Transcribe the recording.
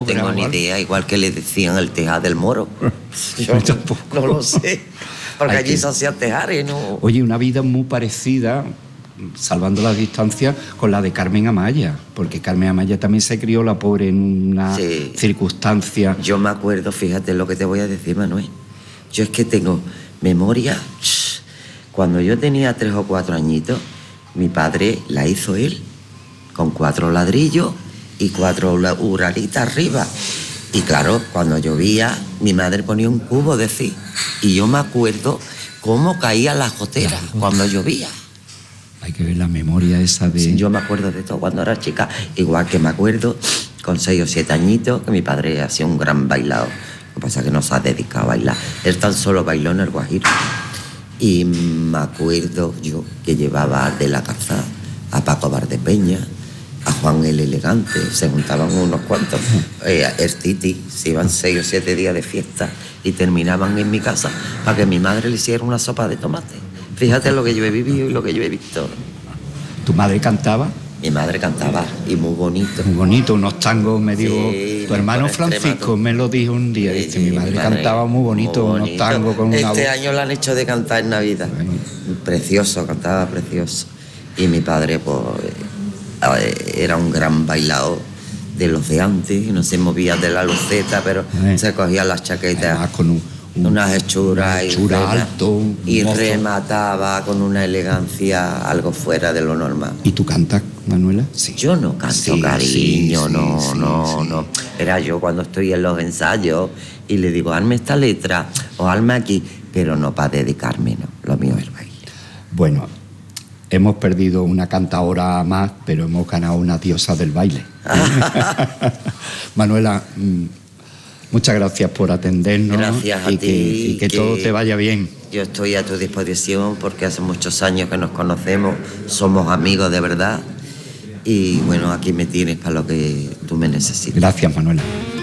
tengo ni idea, igual que le decían el tejar del Moro. Yo no lo sé, porque allí se hacía tejar y no... Oye, una vida muy parecida, salvando las distancias, con la de Carmen Amaya, porque Carmen Amaya también se crió la pobre en una circunstancia... Yo me acuerdo, fíjate lo que te voy a decir, Manuel. Yo es que tengo memoria... Cuando yo tenía 3 o 4 añitos, mi padre la hizo él, con 4 ladrillos y 4 uralitas arriba. Y claro, cuando llovía, mi madre ponía un cubo de cis. Y yo me acuerdo cómo caía la gotera cuando llovía. Hay que ver la memoria esa de... Sí, yo me acuerdo de todo cuando era chica. Igual que me acuerdo, con 6 o 7 añitos, que mi padre hacía un gran bailado. Lo que pasa es que no se ha dedicado a bailar. Él tan solo bailó en el Guajiro. Y me acuerdo yo que llevaba de la Calzada a Paco Valdepeña, a Juan el Elegante, se juntaban unos cuantos, el Titi, se iban 6 o 7 días de fiesta y terminaban en mi casa para que mi madre le hiciera una sopa de tomate. Fíjate lo que yo he vivido y lo que yo he visto. ¿Tu madre cantaba? Mi madre cantaba, y muy bonito. Muy bonito, unos tangos, me dijo... Tu hermano Francisco me lo dijo un día, dice, mi madre cantaba muy bonito, unos tangos con una voz. Este año lo han hecho de cantar en Navidad. Precioso, cantaba precioso. Y mi padre, pues, era un gran bailador de los de antes, no se movía de la luceta, pero se cogía las chaquetas. Además, con unas hechuras alto y remataba con una elegancia algo fuera de lo normal. ¿Y tú cantas, Manuela? Sí. Yo no canto, cariño, no. Era yo cuando estoy en los ensayos y le digo, hazme esta letra o hazme aquí, pero no para dedicarme, no. Lo mío es el baile. Bueno, hemos perdido una cantadora más, pero hemos ganado una diosa del baile. Manuela, muchas gracias por atendernos. Gracias a ti. Y que todo te vaya bien. Yo estoy a tu disposición porque hace muchos años que nos conocemos, somos amigos de verdad. Y bueno, aquí me tienes para lo que tú me necesites. Gracias, Manuela.